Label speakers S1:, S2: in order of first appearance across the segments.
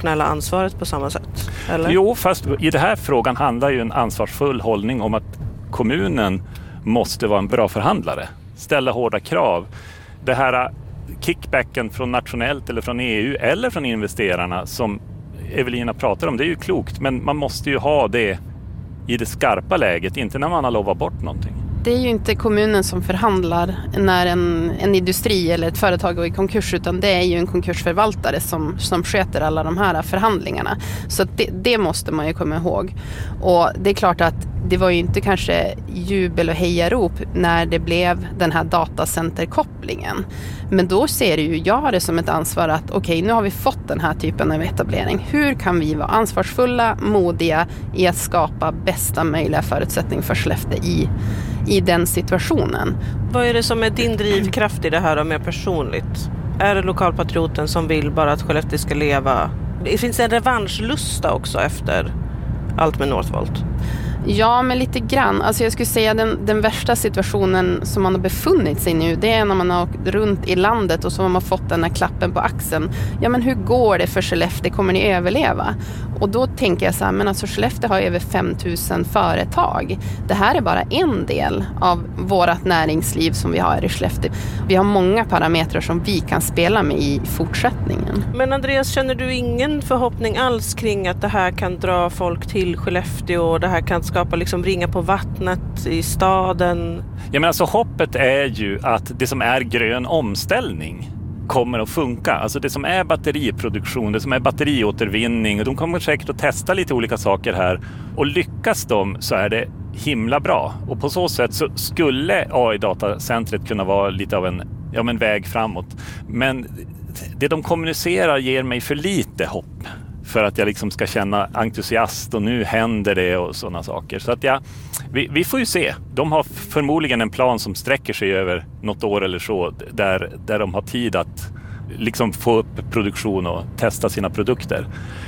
S1: nationella ansvaret på samma sätt? Eller?
S2: Jo, fast i den här frågan handlar ju en ansvarsfull hållning om att kommunen måste vara en bra förhandlare. Ställa hårda krav. Det här kickbacken från nationellt eller från EU eller från investerarna som Evelina pratar om, det är ju klokt. Men man måste ju ha det i det skarpa läget, inte när man har lovat bort någonting.
S3: Det är ju inte kommunen som förhandlar när en industri eller ett företag går i konkurs, utan det är ju en konkursförvaltare som sköter alla de här förhandlingarna. Så det måste man ju komma ihåg. Och det är klart att det var ju inte kanske jubel och hejarop när det blev den här datacenterkopplingen. Men då ser ju jag det som ett ansvar att okej, nu har vi fått den här typen av etablering. Hur kan vi vara ansvarsfulla, modiga i att skapa bästa möjliga förutsättning för Skellefteå i den situationen?
S1: Vad är det som är din drivkraft i det här och mer personligt? Är det lokalpatrioten som vill bara att Skellefteå ska leva? Det finns en revanschlusta också efter allt med Northvolt.
S3: Ja, men lite grann. Alltså jag skulle säga den värsta situationen som man har befunnit sig nu, det är när man har åkt runt i landet och så har man fått den här klappen på axeln. Ja, men hur går det för Skellefteå? Kommer ni överleva? Och då tänker jag så här, men alltså Skellefteå har över 5000 företag. Det här är bara en del av vårt näringsliv som vi har i Skellefteå. Vi har många parametrar som vi kan spela med i fortsättningen. Men
S1: Andreas, känner du ingen förhoppning alls kring att det här kan dra folk till Skellefteå och det här kan skapa liksom ringa på vattnet i staden?
S2: Ja, men alltså hoppet är ju att det som är grön omställning kommer att funka. Alltså det som är batteriproduktion, det som är batteriåtervinning, och de kommer säkert att testa lite olika saker här, och lyckas de så är det himla bra. Och på så sätt så skulle AI-datacentret kunna vara lite av en väg framåt. Men det de kommunicerar ger mig för lite hopp för att jag liksom ska känna entusiast och nu händer det och sådana saker. Så att vi får ju se. De har förmodligen en plan som sträcker sig över något år eller så, där de har tid att liksom få upp produktion och testa sina produkter.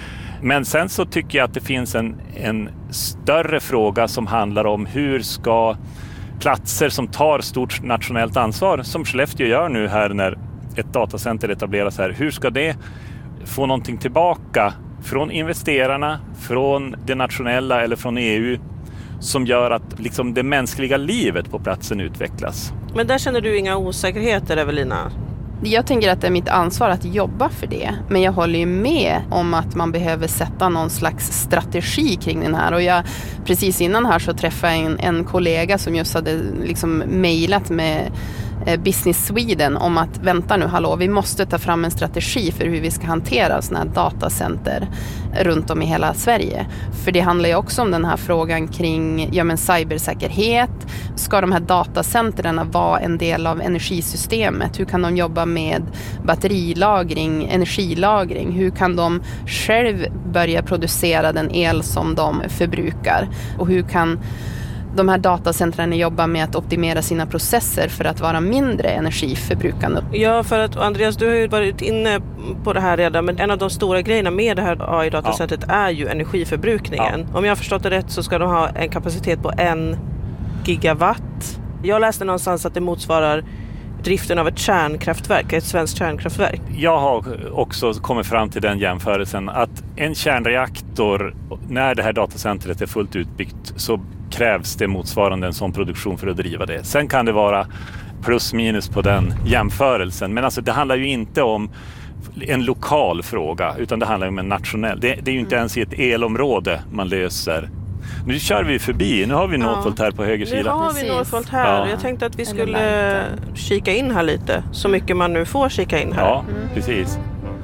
S2: Men sen så tycker jag att det finns en större fråga som handlar om hur ska platser som tar stort nationellt ansvar, som Skellefteå gör nu här när ett datacenter etableras här, hur ska det få någonting tillbaka från investerarna, från det nationella eller från EU, som gör att liksom det mänskliga livet på platsen utvecklas.
S1: Men där känner du inga osäkerheter, Evelina?
S3: Jag tänker att det är mitt ansvar att jobba för det. Men jag håller ju med om att man behöver sätta någon slags strategi kring den här. Och precis innan här så träffade jag en kollega som just hade liksom mejlat med Business Sweden om att vänta nu, hallå, vi måste ta fram en strategi för hur vi ska hantera sådana här datacenter runt om i hela Sverige. För det handlar ju också om den här frågan kring cybersäkerhet. Ska de här datacenterna vara en del av energisystemet? Hur kan de jobba med batterilagring, energilagring? Hur kan de själv börja producera den el som de förbrukar? Och hur kan de här datacentren jobbar med att optimera sina processer för att vara mindre energiförbrukande?
S1: Ja, för att Andreas, du har ju varit inne på det här redan, men en av de stora grejerna med det här AI-datacentret är ju energiförbrukningen. Ja. Om jag har förstått det rätt så ska de ha en kapacitet på 1 gigawatt. Jag läste någonstans att det motsvarar driften av ett kärnkraftverk, ett svenskt kärnkraftverk. Jag har också kommit fram till den jämförelsen att en kärnreaktor, när det här datacentret är fullt utbyggt, så krävs det motsvarande en sån produktion för att driva det. Sen kan det vara plus minus på den jämförelsen. Men alltså det handlar ju inte om en lokal fråga, utan det handlar om en nationell. Det är ju inte ens i ett elområde man löser. Nu kör vi förbi. Nu har vi Northvolt här på höger sida. Nu har vi Northvolt här. Ja. Jag tänkte att vi skulle kika in här lite. Så mycket man nu får kika in här. Ja, precis.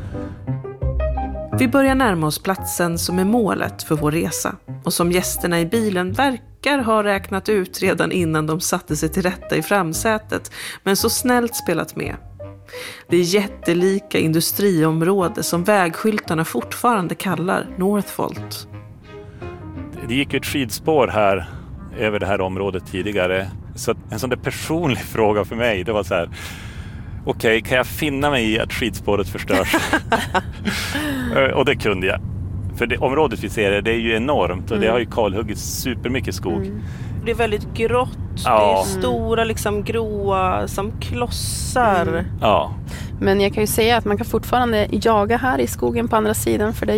S4: Vi börjar närma oss platsen som är målet för vår resa. Och som gästerna i bilen verkar ha räknat ut redan innan de satte sig till rätta i framsätet. Men så snällt spelat med. Det är jättelika industriområde som vägskyltarna fortfarande kallar Northvolt.
S2: Det gick ett skidspår här över det här området tidigare. Så en sån där personlig fråga för mig, det var så här: okej, kan jag finna mig i att skidspåret förstörs? Och det kunde jag. För det området vi ser det är ju enormt och det har ju kalhuggits supermycket skog.
S1: Det är väldigt grått, det är stora liksom gråa som klossar.
S3: Ja. Men jag kan ju säga att man kan fortfarande jaga här i skogen på andra sidan, för det